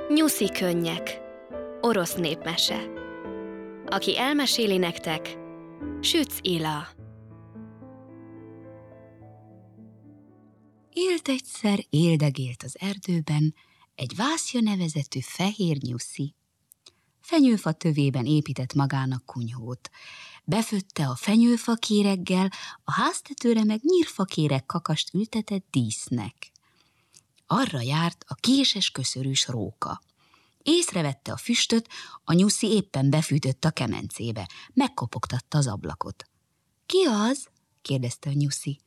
Nyuszi könnyek. Orosz népmese. Aki elmeséli nektek, Sütz Ila. Élt egyszer, éldegélt az erdőben egy Vászja nevezetű fehér nyuszi. Fenyőfa tövében épített magának kunyhót. Befötte a fenyőfakéreggel, a háztetőre meg nyírfakéreg kakast ültetett dísznek. Arra járt a késes köszörűs róka. Észrevette a füstöt, a nyuszi éppen befűtött a kemencébe. Megkopogtatta az ablakot. Ki az? kérdezte a nyuszi.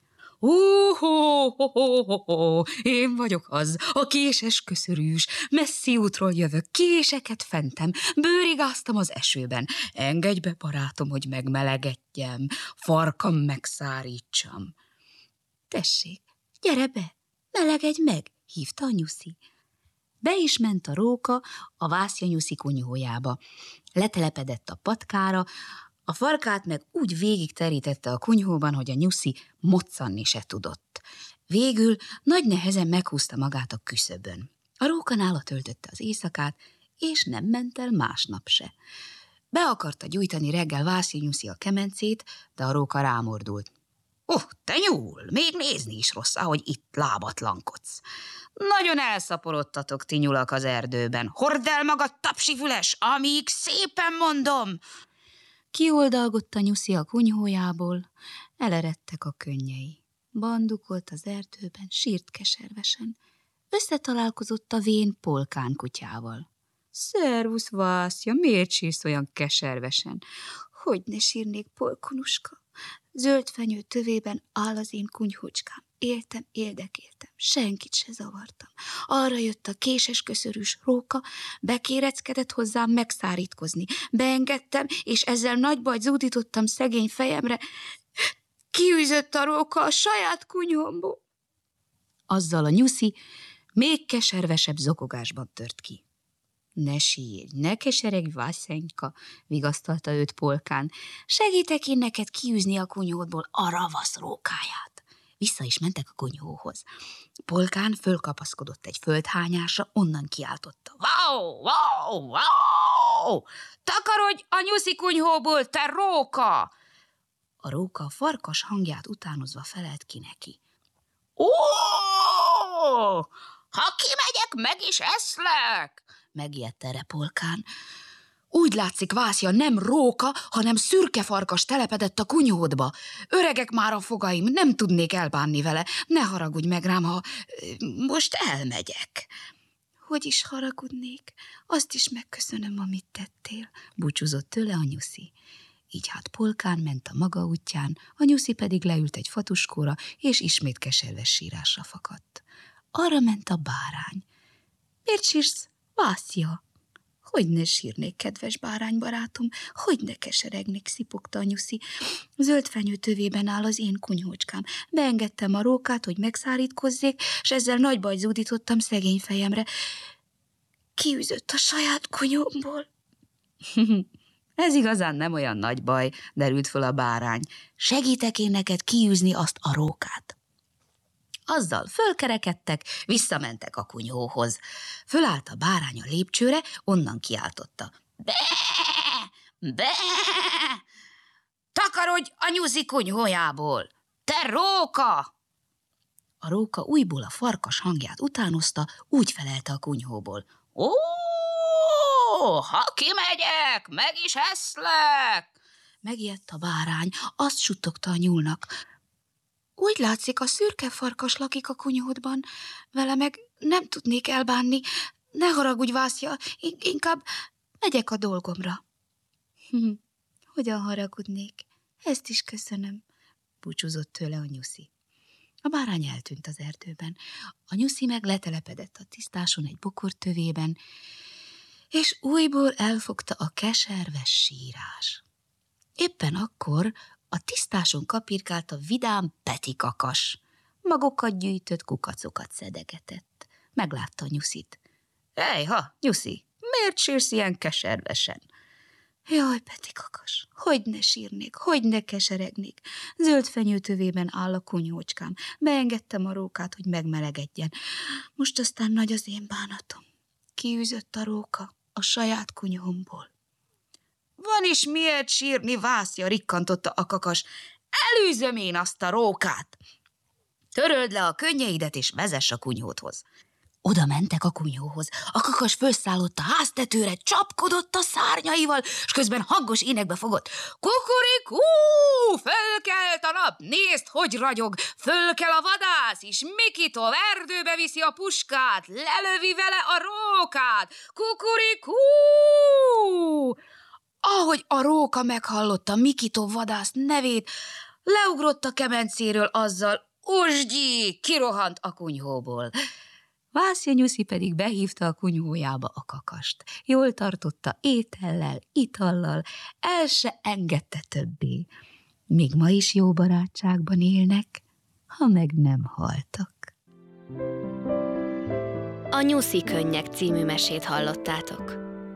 Én vagyok az, a késes köszörűs. Messzi útról jövök, késeket fentem, bőrigáztam az esőben. Engedj be, barátom, hogy megmelegedjem, farkam megszárítsam. Tessék, gyere be, melegedj meg, hívta a nyuszi. Be is ment a róka a Vászja nyuszi kunyhójába. Letelepedett a patkára, a farkát meg úgy végig terítette a kunyhóban, hogy a nyuszi moccanni se tudott. Végül nagy nehezen meghúzta magát a küszöbön. A rókanála töltötte az éjszakát, és nem ment el másnap se. Be akarta gyújtani reggel Vászja nyuszi a kemencét, de a róka rámordult. Te nyúl, még nézni is rossz, ahogy itt lábatlankodsz. Nagyon elszaporodtatok, ti nyulak az erdőben. Hordd el magad, tapsifüles, amíg szépen mondom! Kioldalgott a nyuszi a kunyhójából, eleredtek a könnyei. Bandukolt az erdőben, sírt keservesen. Összetalálkozott a vén polkán kutyával. Szervusz, Vászja, miért sírsz olyan keservesen? Hogy ne sírnék, polkonuska? Zöld fenyő tövében áll az én kunyhócskám. Éltem, éldekéltem, senkit se zavartam. Arra jött a késes köszörűs róka, bekéreckedett hozzám megszárítkozni. Beengedtem, és ezzel nagy bajt zúdítottam szegény fejemre. Kiűzött a róka a saját kunyhomból. Azzal a nyuszi még keservesebb zokogásban tört ki. Ne sírj, ne keseregj, Vászenka, vigasztalta őt polkán. Segítek én neked kiűzni a kunyhódból a ravasz rókáját. Vissza is mentek a kunyhóhoz. Polkán fölkapaszkodott egy földhányásra, onnan kiáltotta. Wow, wow, wow! Takarodj a nyuszi kunyhóból, te róka! A róka a farkas hangját utánozva felelt ki neki. Ha kimegyek, meg is eszlek! Megijedt erre polkán. Úgy látszik, Vászja nem róka, hanem szürke farkas telepedett a kunyhódba. Öregek már a fogaim, nem tudnék elbánni vele. Ne haragudj meg rám, ha most elmegyek. Hogy is haragudnék? Azt is megköszönöm, amit tettél, búcsúzott tőle a nyuszi. Így hát polkán ment a maga útján, a nyuszi pedig leült egy fatuskóra, és ismét keserves sírásra fakadt. Arra ment a bárány. Miért sírsz, Vászja? Hogy ne sírnék, kedves báránybarátom, hogy ne keseregnék, szipogta a nyuszi. Zöld fenyő tövében áll az én kunyhócskám. Beengedtem a rókát, hogy megszárítkozzék, s ezzel nagy bajt zúdítottam szegény fejemre. Kiűzött a saját kunyhomból. Ez igazán nem olyan nagy baj, derült föl a bárány. Segítek én neked kiűzni azt a rókát. Azzal fölkerekedtek, visszamentek a kunyhóhoz. Fölállt a bárány a lépcsőre, onnan kiáltotta. Be! Be! Takarodj a nyuszi kunyhójából! Te róka! A róka újból a farkas hangját utánozta, úgy felelte a kunyhóból. Ha kimegyek, meg is eszlek! Megijedt a bárány, azt suttogta a nyúlnak. Úgy látszik, a szürke farkas lakik a kunyhódban, vele meg nem tudnék elbánni. Ne haragudj, Vászja, inkább megyek a dolgomra. Hogyan haragudnék? Ezt is köszönöm, búcsúzott tőle a nyuszi. A bárány eltűnt az erdőben, a nyuszi meg letelepedett a tisztáson egy bokor tövében, és újból elfogta a keserves sírás. Éppen akkor a tisztáson kapirkált a vidám Peti kakas. Magokat gyűjtött, kukacokat szedegetett. Meglátta a nyuszit. Ejha, nyuszi, miért sírsz ilyen keservesen? Jaj, Peti kakas, hogy ne sírnék, hogy ne keseregnék. Zöld fenyő tövében áll a kunyhócskám. Beengedtem a rókát, hogy megmelegedjen. Most aztán nagy az én bánatom. kiűzött a róka a saját kunyhomból. Van is miért sírni, Vászja, rikkantotta a kakas. Elűzöm én azt a rókát. Töröld le a könnyeidet, és vezess a kunyhódhoz. Oda mentek a kunyhóhoz. A kakas fölszállott a háztetőre, csapkodott a szárnyaival, és közben hangos énekbe fogott. Kukurikú! Fölkelt a nap, nézd, hogy ragyog! Fölkel a vadász is, Mikitov erdőbe viszi a puskát, lelövi vele a rókát! Kukurikú! Ahogy a róka meghallotta Mikitov vadász nevét, leugrott a kemencéről azzal, Usgyi! Kirohant a kunyhóból. Vászja Nyuszi pedig behívta a kunyhójába a kakast. Jól tartotta étellel, itallal, el se engedte többé. Még ma is jó barátságban élnek, ha meg nem haltak. A Nyuszi Könnyek című mesét hallottátok.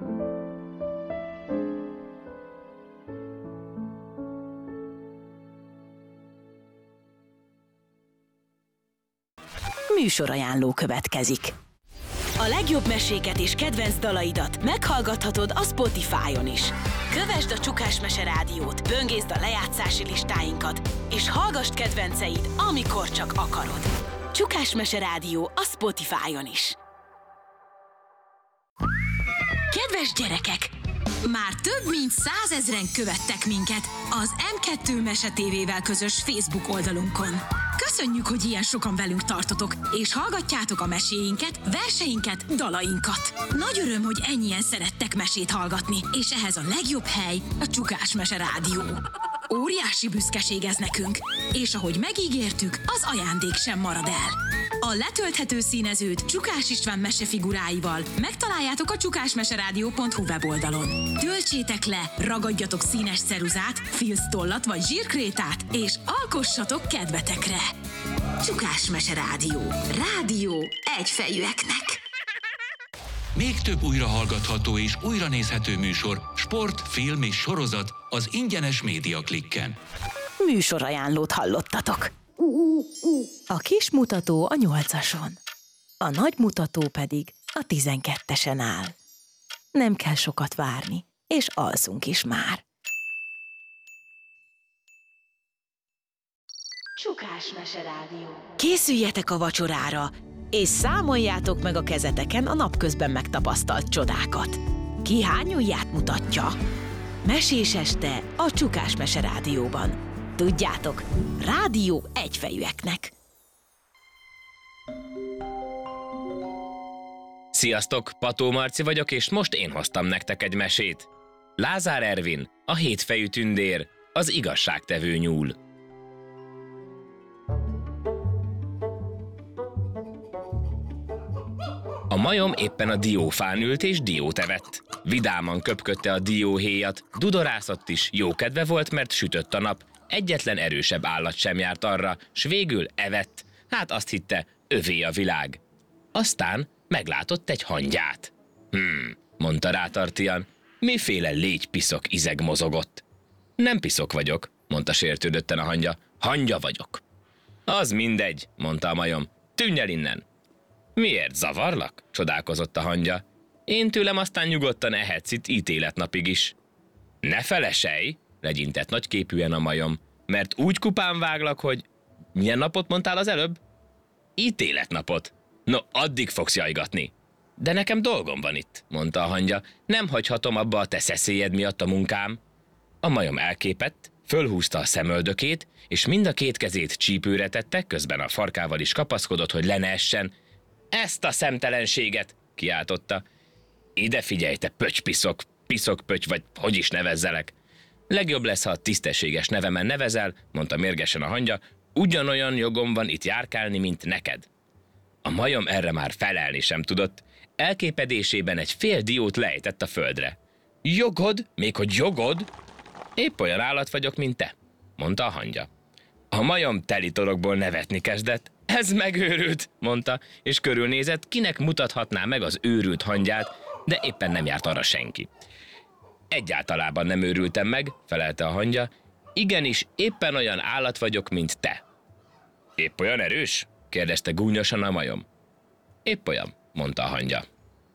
Műsorajánló következik. A legjobb meséket és kedvenc dalaidat meghallgathatod a Spotify-on is. Kövesd a Csukás Mese Rádiót, böngészd a lejátszási listáinkat, és hallgass kedvenceid, amikor csak akarod. Csukás Mese Rádió a Spotify-on is. Kedves gyerekek! Már több mint 100 000-en követtek minket az M2 Mese TV-vel közös Facebook oldalunkon. Köszönjük, hogy ilyen sokan velünk tartotok, és hallgatjátok a meséinket, verseinket, dalainkat. Nagy öröm, hogy ennyien szerettek mesét hallgatni, és ehhez a legjobb hely a Csukás Mese Rádió. Óriási büszkeség ez nekünk, és ahogy megígértük, az ajándék sem marad el. A letölthető színezőt Csukás István mesefiguráival megtaláljátok a csukásmeseradio.hu weboldalon. Töltsétek le, ragadjatok színes ceruzát, filctollat vagy zsírkrétát, és alkossatok kedvetekre. Csukás Mese Rádió. Rádió egyfejűeknek. Még több újrahallgatható és újranézhető műsor, sport, film és sorozat az ingyenes Média Klikken. Műsorajánlót hallottatok. A kis mutató a 8-ason, a nagy mutató pedig a 12-esen áll. Nem kell sokat várni, és alszunk is már. Csukás Mese Rádió. Készüljetek a vacsorára, és számoljátok meg a kezeteken a napközben megtapasztalt csodákat. Ki hány ujját mutatja? Mesés este a Csukás Mese Rádióban. Tudjátok, rádió egyfejűeknek. Sziasztok, Pató Marci vagyok, és most én hoztam nektek egy mesét. Lázár Ervin, a hétfejű tündér, az igazságtevő nyúl. A majom éppen a diófán ült és diót evett. Vidáman köpködte a dióhéjat, dudorászott is, jókedve volt, mert sütött a nap. Egyetlen erősebb állat sem járt arra, s végül evett. Hát azt hitte, övé a világ. Aztán meglátott egy hangyát. Mondta rátartian, miféle légypiszok izeg mozogott. Nem piszok vagyok, mondta sértődötten a hangya. Hangya vagyok. Az mindegy, mondta a majom. Tűnj el innen. Miért zavarlak? Csodálkozott a hangya. Én tőlem aztán nyugodtan ehetsz itt ítéletnapig is. Ne feleselj, legyintett nagyképűen a majom, mert úgy kupán váglak, hogy... Milyen napot mondtál az előbb? Ítéletnapot. No, addig fogsz jajgatni. De nekem dolgom van itt, mondta a hangya. Nem hagyhatom abba a te szeszélyed miatt a munkám. A majom elképett, fölhúzta a szemöldökét, és mind a két kezét csípőre tette, közben a farkával is kapaszkodott, hogy le ne essen. Ezt a szemtelenséget, kiáltotta. Ide figyelj, te pöcs-piszok, piszok-pöcs, vagy hogy is nevezzelek. Legjobb lesz, ha a tisztességes nevemen nevezel, mondta mérgesen a hangya, ugyanolyan jogom van itt járkálni, mint neked. A majom erre már felelni sem tudott, elképedésében egy fél diót lejtett a földre. Jogod? Még hogy jogod? Épp olyan állat vagyok, mint te, mondta a hangya. A majom teli torokból nevetni kezdett. Ez megőrült, mondta, és körülnézett, kinek mutathatná meg az őrült hangyát, de éppen nem járt arra senki. Egyáltalában nem őrültem meg, felelte a hangya. Igenis, éppen olyan állat vagyok, mint te. Épp olyan erős? kérdezte gúnyosan a majom. Épp olyan, mondta a hangya.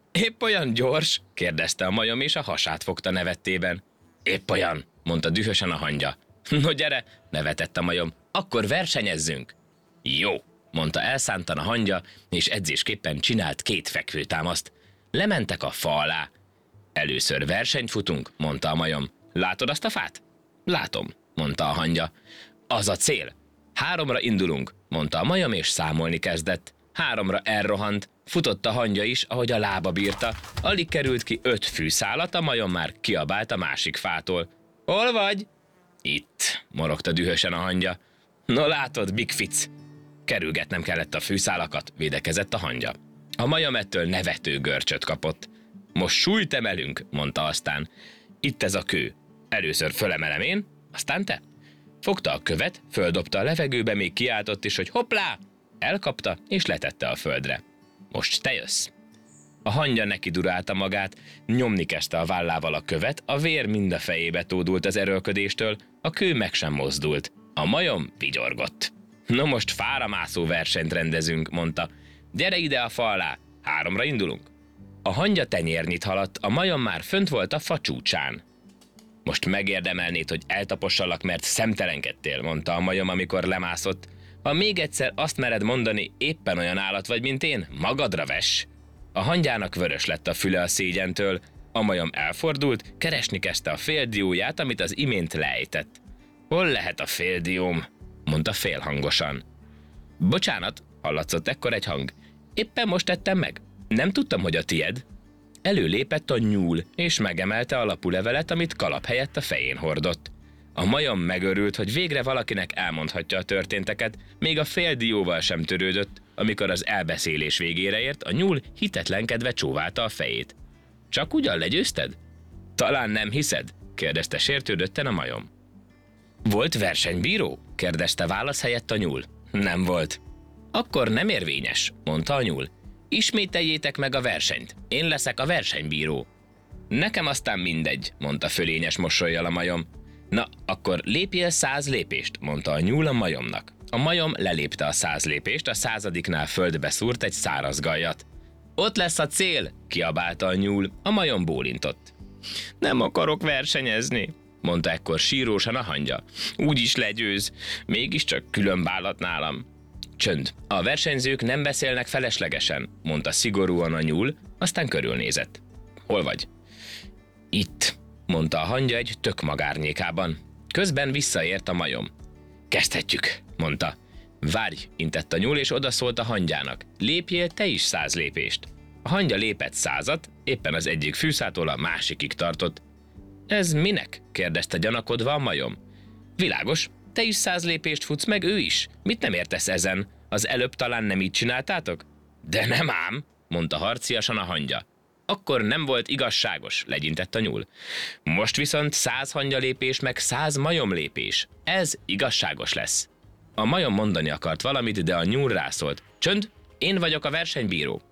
Épp olyan gyors? Kérdezte a majom, és a hasát fogta nevettében. Épp olyan, mondta dühösen a hangya. No gyere, nevetett a majom, akkor versenyezzünk. Jó, mondta elszántan a hangya, és edzésképpen csinált 2 fekvőtámaszt. Lementek a fa alá. Először versenyt futunk, mondta a majom. Látod azt a fát? Látom, mondta a hangya. Az a cél. 3-ra indulunk, mondta a majom, és számolni kezdett. 3-ra elrohant, futott a hangya is, ahogy a lába bírta. Alig került ki 5 fűszálat, a majom már kiabált a másik fától. Hol vagy? Itt, morogta dühösen a hangya. No látod, Big Fic. Kerülgetnem kellett a fűszálakat, védekezett a hangya. A majom ettől nevető görcsöt kapott. Most súlyt emelünk, mondta aztán. Itt ez a kő. Először fölemelem én, aztán te. Fogta a követ, földobta a levegőbe, még kiáltott is, hogy hoppá! Elkapta, és letette a földre. Most te jössz. A hangya neki durálta magát, nyomni kezdte a vállával a követ, a vér mind a fejébe tódult az erőlködéstől, a kő meg sem mozdult. A majom vigyorgott. No most fára mászó versenyt rendezünk, mondta. Gyere ide a fa alá, 3-ra indulunk. A hangya tenyérnyit haladt, a majom már fönt volt a fa csúcsán. Most megérdemelnéd, hogy eltapossalak, mert szemtelenkedtél, mondta a majom, amikor lemászott. Ha még egyszer azt mered mondani, éppen olyan állat vagy, mint én, magadra vess. A hangyának vörös lett a füle a szégyentől, a majom elfordult, keresni kezdte a féldióját, amit az imént leejtett. Hol lehet a féldióm? Mondta félhangosan. Bocsánat, hallatszott ekkor egy hang. Éppen most tettem meg. Nem tudtam, hogy a tied. Előlépett a nyúl, és megemelte a lapulevelet, amit kalap helyett a fején hordott. A majom megörült, hogy végre valakinek elmondhatja a történteket, még a féldióval sem törődött, amikor az elbeszélés végére ért, a nyúl hitetlenkedve csóválta a fejét. Csak ugyan legyőzted? Talán nem hiszed? Kérdezte sértődötten a majom. Volt versenybíró? Kérdezte válasz helyett a nyúl. Nem volt. Akkor nem érvényes, mondta a nyúl. Ismételjétek meg a versenyt. Én leszek a versenybíró. Nekem aztán mindegy, mondta fölényes mosollyal a majom. Na, akkor lépjél 100 lépést, mondta a nyúl a majomnak. A majom lelépte a 100 lépést, a 100-nál földbe szúrt egy száraz gajat. Ott lesz a cél, kiabálta a nyúl, a majom bólintott. Nem akarok versenyezni, mondta ekkor sírósan a hangya. Úgyis legyőz, mégiscsak külön bálat nálam. Csönd, a versenyzők nem beszélnek feleslegesen, mondta szigorúan a nyúl, aztán körülnézett. Hol vagy? Itt, mondta a hangya egy tök magárnyékában. Közben visszaért a majom. Kezdhetjük, mondta. Várj, intett a nyúl, és odaszólt a hangyának. Lépjél te is 100 lépést. A hangya lépett 100-at, éppen az egyik fűszától a másikig tartott. Ez minek? Kérdezte gyanakodva a majom. Világos, te is 100 lépést futsz, meg ő is. Mit nem értesz ezen? Az előbb talán nem így csináltátok? De nem ám, mondta harciasan a hangya. Akkor nem volt igazságos, legyintett a nyúl. Most viszont 100 hangyalépés meg 100 majomlépés. Ez igazságos lesz. A majom mondani akart valamit, de a nyúl rászólt. Csönd, én vagyok a versenybíró.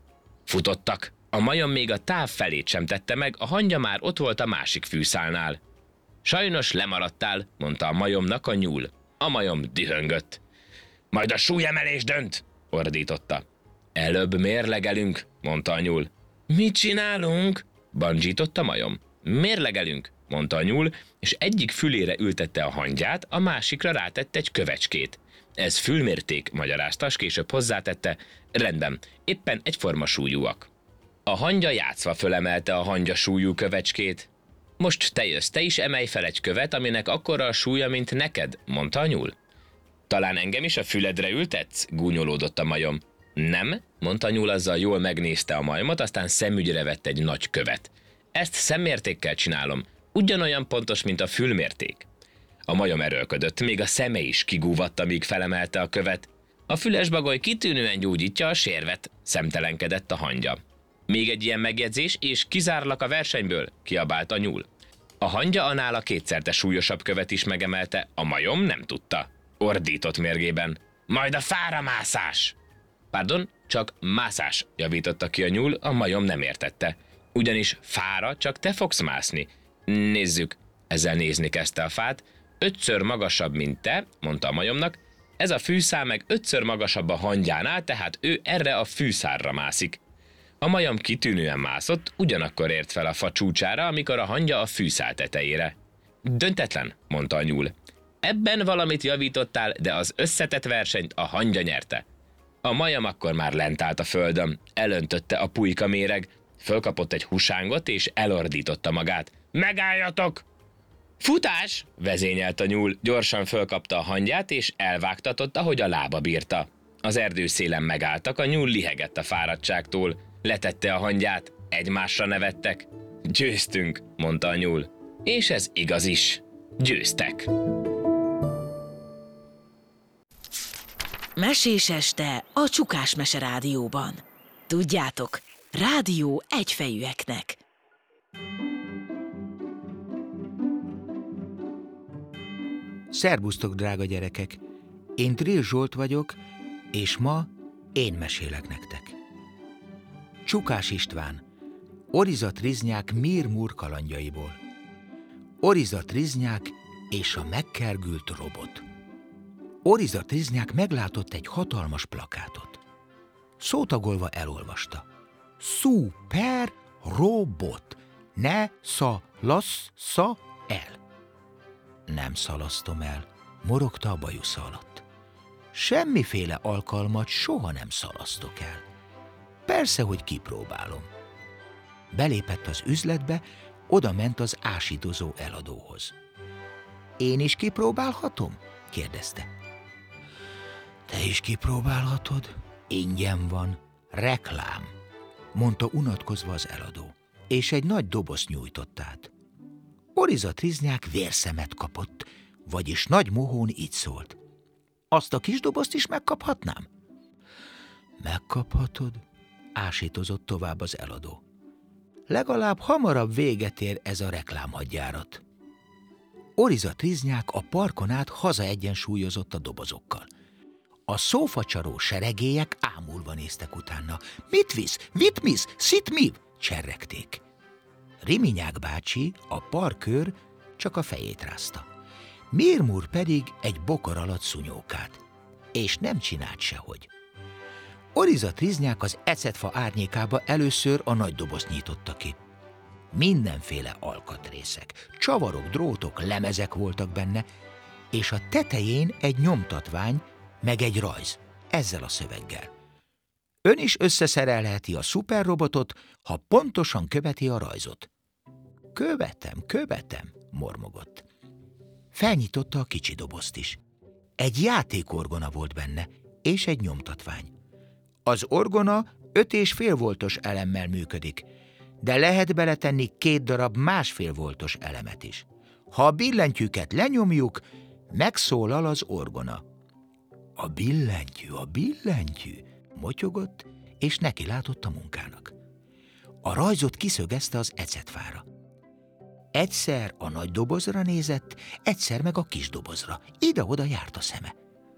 Futottak. A majom még a táv felét sem tette meg, a hangya már ott volt a másik fűszálnál. Sajnos lemaradtál, mondta a majomnak a nyúl. A majom dühöngött. Majd a súlyemelés dönt, ordította. Előbb mérlegelünk, mondta a nyúl. Mit csinálunk? Bandzsított a majom. Mérlegelünk, mondta a nyúl, és egyik fülére ültette a hangyát, a másikra rátett egy kövecskét. Ez fülmérték, magyarázta, s később hozzátette. Rendben, éppen egyforma súlyúak. A hangya játszva fölemelte a hangya súlyú kövecskét. Most te jössz, te is emelj fel egy követ, aminek akkora a súlya, mint neked, mondta a nyúl. Talán engem is a füledre ültetsz? Gúnyolódott a majom. Nem, mondta a nyúl, azzal jól megnézte a majmot, aztán szemügyre vett egy nagy követ. Ezt szemmértékkel csinálom, ugyanolyan pontos, mint a fülmérték. A majom erőlködött, még a szeme is kigúvatta, míg felemelte a követ. A füles bagoly kitűnően gyógyítja a sérvet, szemtelenkedett a hangya. Még egy ilyen megjegyzés, és kizárlak a versenyből, kiabált a nyúl. A hangya a nála kétszerte súlyosabb követ is megemelte, a majom nem tudta. Ordított mérgében. Majd a fára mászás! Pardon, csak mászás, javította ki a nyúl, a majom nem értette. Ugyanis fára csak te fogsz mászni. Nézzük, ezzel nézni kezdte a fát. 5-ször magasabb, mint te, mondta a majomnak. Ez a fűszál meg 5-ször magasabb a hangyánál, tehát ő erre a fűszárra mászik. A majom kitűnően mászott, ugyanakkor ért fel a fa csúcsára, amikor a hangya a fűszál tetejére. Döntetlen, mondta a nyúl. Ebben valamit javítottál, de az összetett versenyt a hangya nyerte. A majom akkor már lent állt a földön, elöntötte a pulyka méreg, fölkapott egy husángot és elordította magát. Megálljatok! Futás! Vezényelt a nyúl, gyorsan fölkapta a hangyát és elvágtatott, ahogy a lába bírta. Az erdő szélen megálltak, a nyúl lihegett a fáradtságtól. Letette a hangyát, egymásra nevettek. Győztünk, mondta a nyúl. És ez igaz is. Győztek. Mesés este a Csukás Mese Rádióban. Tudjátok, rádió egyfejűeknek. Szerbusztok, drága gyerekek! Én Trill Zsolt vagyok, és ma én mesélek nektek. Csukás István, Oriza Triznyák Mir-Mur kalandjaiból. Oriza Triznyák és a megkergült robot. Oriza Triznyák meglátott egy hatalmas plakátot. Szótagolva elolvasta. Szuper robot! Ne szalassza el! Nem szalasztom el, morogta a bajusza alatt. Semmiféle alkalmat soha nem szalasztok el. Persze, hogy kipróbálom. Belépett az üzletbe, oda ment az ásítozó eladóhoz. Én is kipróbálhatom? Kérdezte. Te is kipróbálhatod? Ingyen van. Reklám, mondta unatkozva az eladó, és egy nagy dobozt nyújtott át. Oriza Triznyák vérszemet kapott, vagyis nagy mohón így szólt. Azt a kis dobozt is megkaphatnám? Megkaphatod, ásítozott tovább az eladó. Legalább hamarabb véget ér ez a reklámhadjárat. Oriza Triznyák a parkon át hazaegyensúlyozott a dobozokkal. A szófacsaró seregélyek ámulva néztek utána. Mit visz? Vit misz? Szit miv? Cserregték. Riminyák bácsi, a parkőr csak a fejét rázta. Mir-Mur pedig egy bokor alatt szunyókált, és nem csinált sehogy. Oriza Triznyák az ecetfa árnyékába először a nagy dobozt nyitotta ki. Mindenféle alkatrészek, csavarok, drótok, lemezek voltak benne, és a tetején egy nyomtatvány, meg egy rajz, ezzel a szöveggel. Ön is összeszerelheti a szuperrobotot, ha pontosan követi a rajzot. Követem, mormogott. Felnyitotta a kicsi dobozt is. Egy játékorgona volt benne, és egy nyomtatvány. Az orgona 5,5 voltos elemmel működik, de lehet beletenni 2 darab 1,5 voltos elemet is. Ha a billentyűket lenyomjuk, megszólal az orgona. A billentyű, motyogott, és neki látott a munkának. A rajzot kiszögezte az ecetfára. Egyszer a nagy dobozra nézett, egyszer meg a kis dobozra. Ide-oda járt a szeme.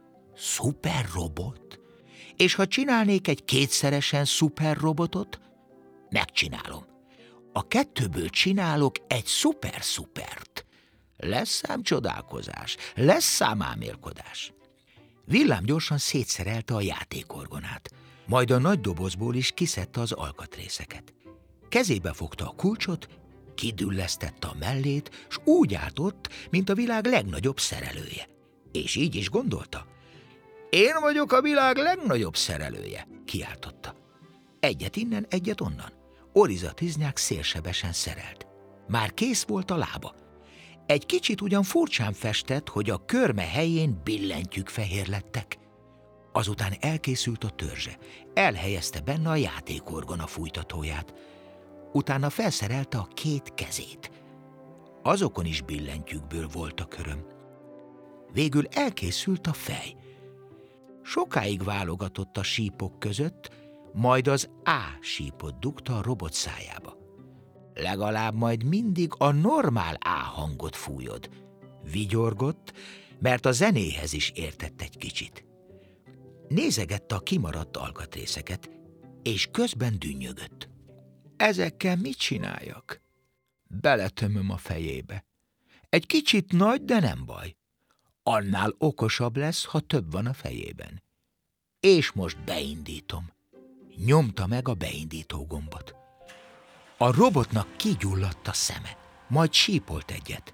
Szuperrobot? És ha csinálnék egy 2-szeresen szuperrobotot? Megcsinálom. A 2-ből csinálok egy szuper-szupert. Lesz szám csodálkozás, lesz szám ámélkodás. Villámgyorsan szétszerelte a játékorgonát, majd a nagy dobozból is kiszedte az alkatrészeket. Kezébe fogta a kulcsot, kidüllesztette a mellét, s úgy állt ott, mint a világ legnagyobb szerelője. És így is gondolta. Én vagyok a világ legnagyobb szerelője, kiáltotta. Egyet innen, egyet onnan. Oriza Triznyák szélsebesen szerelt. Már kész volt a lába. Egy kicsit ugyan furcsán festett, hogy a körme helyén billentyűk fehér lettek. Azután elkészült a törzse. Elhelyezte benne a játékorgona fújtatóját. Utána felszerelte a 2 kezét. Azokon is billentyűkből volt a köröm. Végül elkészült a fej. Sokáig válogatott a sípok között, majd az A sípot dugta a robot szájába. Legalább majd mindig a normál A hangot fújod. Vigyorgott, mert a zenéhez is értett egy kicsit. Nézegette a kimaradt alkatrészeket, és közben dünnyögött. Ezekkel mit csináljak? Beletömöm a fejébe. Egy kicsit nagy, de nem baj. Annál okosabb lesz, ha több van a fejében. És most beindítom. Nyomta meg a beindító gombot. A robotnak kigyulladt a szeme, majd sípolt egyet.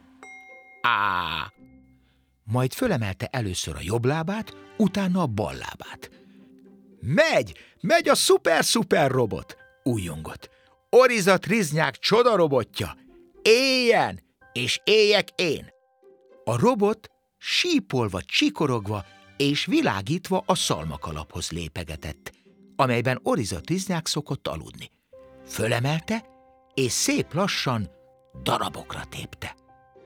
Á! Majd fölemelte először a jobb lábát, utána a bal lábát. Megy a szuper robot, újjongott. Oriza Triznyák csodarobotja. Éljen, és éljek én. A robot sípolva, csikorogva és világítva a szalmakalaphoz lépegetett, amelyben Oriza Triznyák szokott aludni. Fölemelte, és szép lassan darabokra tépte.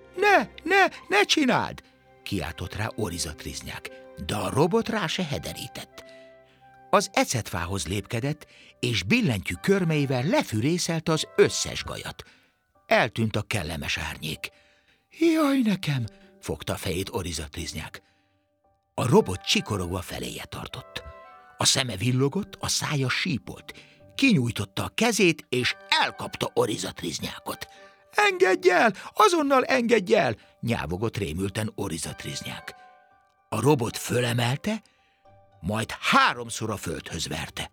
Ne csináld! Kiáltott rá Oriza Triznyák, de a robot rá se hederített. Az ecetfához lépkedett, és billentyű körmeivel lefűrészelte az összes gajat. Eltűnt a kellemes árnyék. Jaj nekem, fogta a fejét Oriza Triznyák. A robot csikorogva feléje tartott. A szeme villogott, a szája sípolt. Kinyújtotta a kezét, és elkapta Oriza Triznyákot. Engedj el! Azonnal engedj el! Nyávogott rémülten Oriza Triznyák. A robot fölemelte, majd 3-szor a földhöz verte.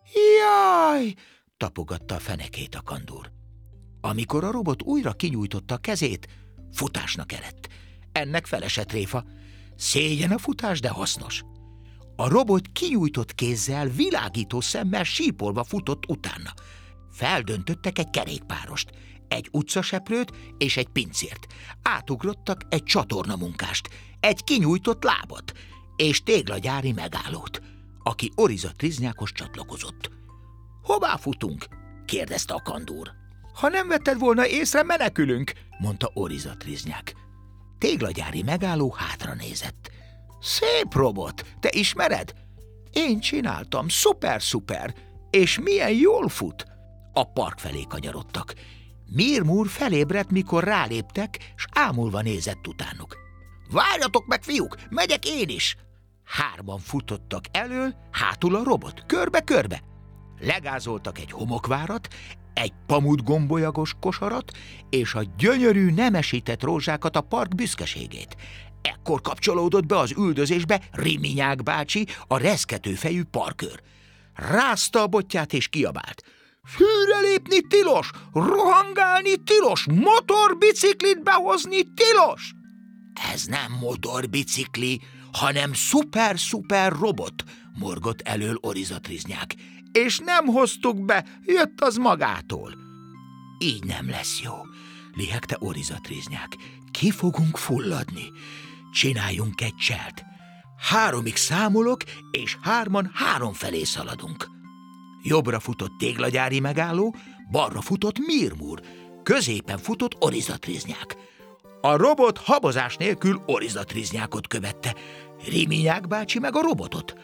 Jaj! Tapogatta a fenekét a kandúr. Amikor a robot újra kinyújtotta a kezét, futásnak eredt. Ennek felesett tréfa. Szégyen a futás, de hasznos. A robot kinyújtott kézzel, világító szemmel sípolva futott utána. Feldöntöttek egy kerékpárost, egy utcaseprőt és egy pincért. Átugrottak egy csatornamunkást, egy kinyújtott lábat és téglagyári megállót, aki Oriza Triznyákhoz csatlakozott. Hová futunk? Kérdezte a kandúr. Ha nem vetted volna észre, menekülünk, mondta Oriza Triznyák. Téglagyári megálló hátra nézett. Szép robot, te ismered? Én csináltam, szuper, és milyen jól fut. A park felé kanyarodtak. Mirmur felébredt, mikor ráléptek, s ámulva nézett utánuk. Várjatok meg, fiúk, megyek én is! 3 futottak elől, hátul a robot, körbe-körbe. Legázoltak egy homokvárat, egy pamutgombolyagos kosarat, és a gyönyörű nemesített rózsákat a park büszkeségét. Ekkor kapcsolódott be az üldözésbe Riminyák bácsi, a reszkető fejű parkőr. Rázta a botját és kiabált. Fűre lépni tilos, rohangálni tilos, motorbiciklit behozni tilos! Ez nem motorbicikli, hanem szuper robot, morgott elől Oriza Triznyák. És nem hoztuk be, jött az magától. Így nem lesz jó, lihegte Oriza Triznyák. Ki fogunk fulladni. Csináljunk egy cselt. 3-ig számolok, és 3-an 3 felé szaladunk. Jobbra futott téglagyári megálló, balra futott Mirmur, középen futott Oriza Triznyák. A robot habozás nélkül Oriza Triznyákot követte, Riminyák bácsi meg a robotot.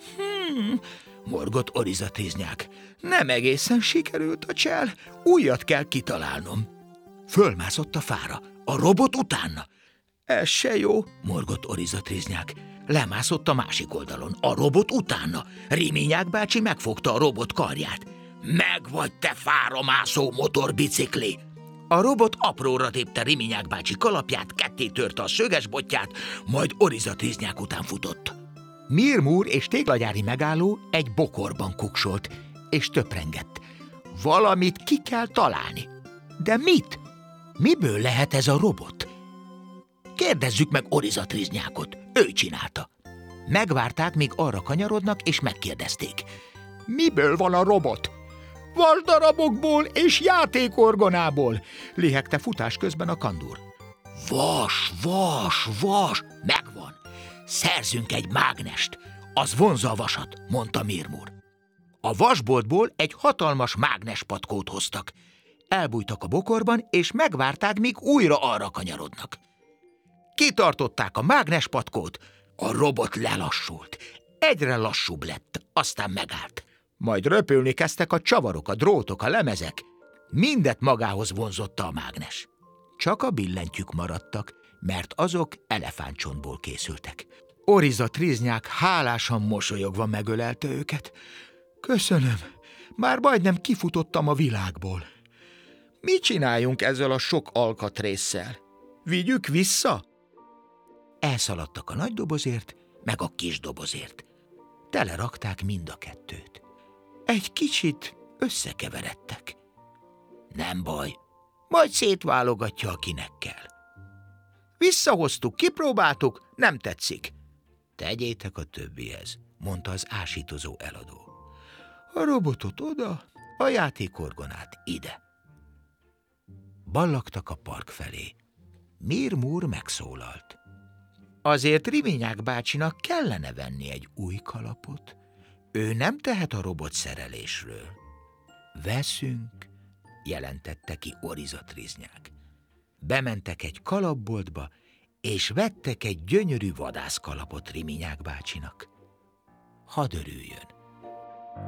Morgott Oriza Triznyák. Nem egészen sikerült a csel, újat kell kitalálnom. Fölmászott a fára, a robot utána. Ez se jó, morgott Oriza Triznyák. Lemászott a másik oldalon, a robot utána. Riminyák bácsi megfogta a robot karját. Megvagy, te fára mászó motorbicikli! A robot apróra tépte Riminyák bácsi kalapját, ketté törte a szöges botját, majd Oriza Triznyák után futott. Mirmur és téglagyári megálló egy bokorban kuksolt, és töprengett. Valamit ki kell találni. De mit? Miből lehet ez a robot? Kérdezzük meg Oriza Triznyákot, ő csinálta. Megvárták, míg arra kanyarodnak, és megkérdezték. Miből van a robot? Vasdarabokból és játékorgonából, lihegte futás közben a kandúr. Vas, megvan. Szerzünk egy mágnest, az vonzza a vasat, mondta Mirmur. A vasboltból egy hatalmas mágnespatkót hoztak. Elbújtak a bokorban, és megvárták, míg újra arra kanyarodnak. Kitartották a mágnespatkót, a robot lelassult. Egyre lassúbb lett, aztán megállt. Majd röpülni kezdtek a csavarok, a drótok, a lemezek. Mindet magához vonzotta a mágnes. Csak a billentyűk maradtak, mert azok elefántcsontból készültek. Oriza Triznyák hálásan mosolyogva megölelte őket. Köszönöm, már majdnem kifutottam a világból. Mit csináljunk ezzel a sok alkatrésszel? Vigyük vissza? Elszaladtak a nagy dobozért, meg a kis dobozért. Telerakták mind a kettőt. egy kicsit összekeveredtek. Nem baj, majd szétválogatja, akinek kell. Visszahoztuk, kipróbáltuk, nem tetszik. Tegyétek a többihez, mondta az ásítozó eladó. A robotot oda, a játékorgonát ide. Ballagtak a park felé. Mir-Mur megszólalt. Azért Riményák bácsinak kellene venni egy új kalapot. Ő nem tehet a robot szerelésről. Veszünk, jelentette ki Orizatriznyák. Bementek egy kalapboltba, és vettek egy gyönyörű vadászkalapot Riményák bácsinak. Hadd örüljön.